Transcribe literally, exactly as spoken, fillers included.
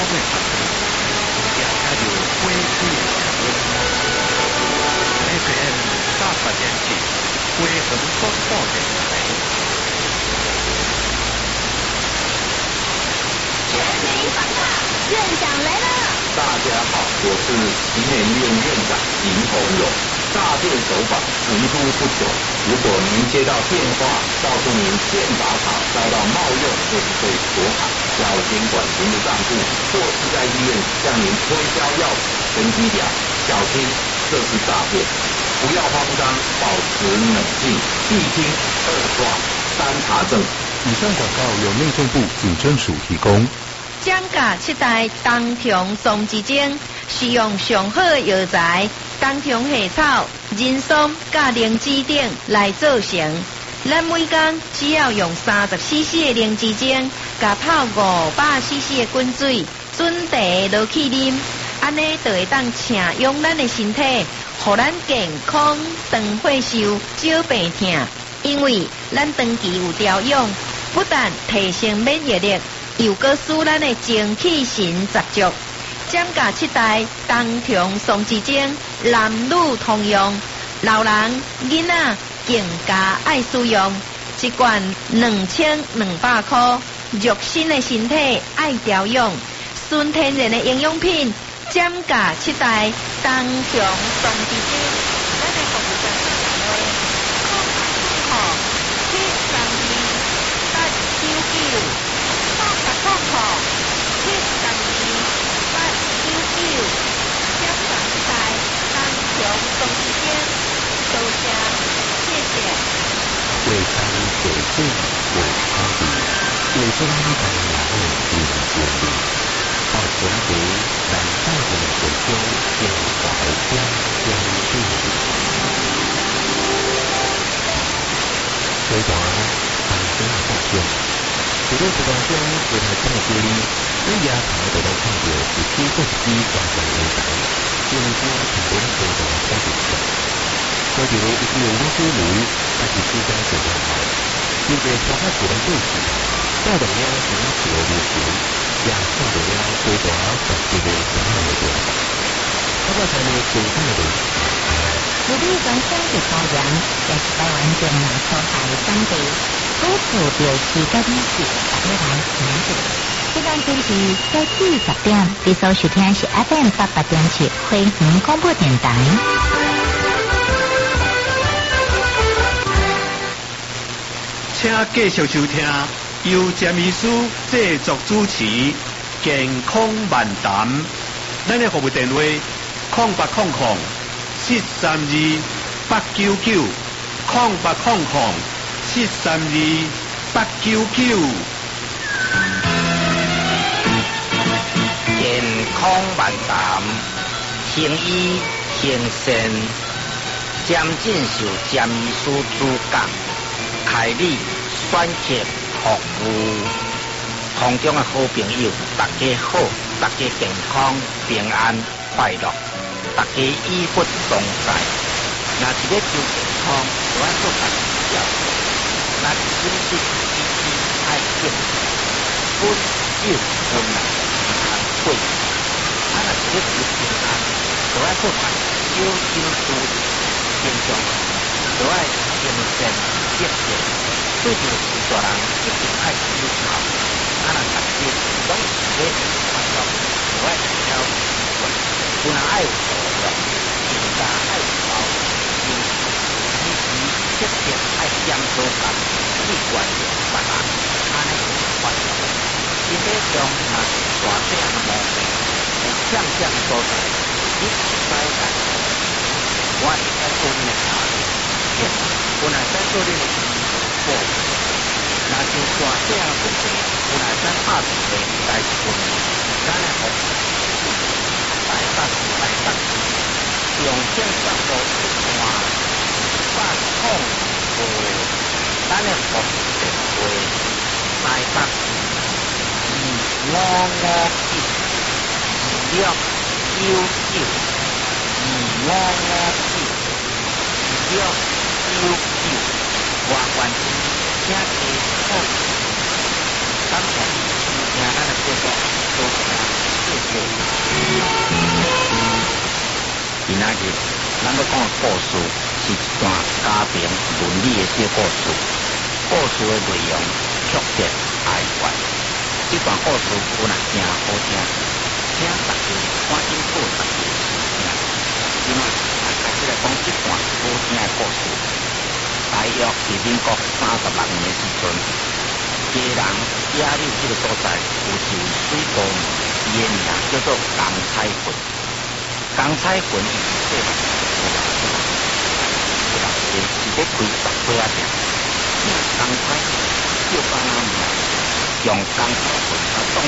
会发生，也加入花水的声音。F M 八八点七，花莲广播电台。 全民防大，院长来了！ 大家好，我是奇美医院院长林宏勇。诈骗手法层出不穷，如果您接到电话告诉您健保卡遭到冒用或是被锁卡，要监管您的账户，或是在医院向您推销药品跟医疗，小心这是诈骗，不要慌张，保持冷静，一听二话三查证。 以上广告由内政部警政署提供。 涨价七代冬虫松之精，使用上好的药材冬虫夏草、人参、甲灵芝等来做成。咱每工只要用三十 C C 的灵芝精，甲泡五百 C C 的滚水，准茶落去啉，安尼就会当请用咱的身体，互咱健康、长岁寿、少病痛。因为咱长期有调养，不但提升免疫力，又搁使咱的精气神十足。涨价七代冬虫松之精，男女通用，老人、囡仔更加爱使用。一罐两千两百块，肉身的身体爱调养，纯天然的营养品，涨价七代冬虫松之精。咱的服务专线电话：空空七三二八九九，空八空空七三二八九九，涨价七代冬虫松之精，多谢谢谢。 为参水水为参比，为中医台两位领先力，到全国南大人水中建怀江江地。水团产生大片，许多时光中为了这么多力，人家常得到看到是七个机关的人才，因为说很多人都在开始讲。就比如一个温水炉，它是时间非常好，因为烧开水的对时，到了了很久的时，也看到了最大十几个什么的变化。它个才能最大的。 如果专生的高原，也是台湾最难出海的产地，古厝表示甲历史，大家来听一下。这段天气在第十点，你所收听是 F M 八八点七花莲广播电台。 请继续收听由詹医师制作主持《健康漫谈》。咱的服务电话：空八空空七三二八九九，空八空空七三二八九九。 健康漫谈，行医行善，詹进秀詹医师主讲。开立选择服务，空中的好朋友，大家好，大家健康平安快乐，大家医不同在。若是要求健康，就要做家己调整。若是饮食基基爱健，本酒本来健康贵。啊，若是要求平安，就要做家己小心注意健康，就要精神。节俭，对着是大人一定爱思考，啊，若大家拢是要快乐，就爱挑习惯，不能爱活了，更加爱保持，时时刻刻爱检讨家去原谅别人，安尼就是快乐。身体上若是大小的毛病，有欠欠的所在，你唔使担心，我会使做你的家人。有哪在做你的服务，那就大小的问题，有哪在拍电话来问，咱的服务来当来当，用线上服务换八控服务，咱的服务电话来当二五五七六九九二五五七六。九九，我关心，请加好，感谢收听咱的节目，多谢。 仔日咱要讲的故事是一段家庭伦理的小故事，故事的内容曲折哀怨。这段故事有若真好听，请大家赶紧报大家收听。今仔咱开始来讲这段好听的故事。大约是民国三十六年的时阵，家人野柳这个所在有一位水工，伊的名叫做江彩云。江彩云伊是细汉有老师是咧开杂货仔店，名江彩叫爸妈名，用江彩云来当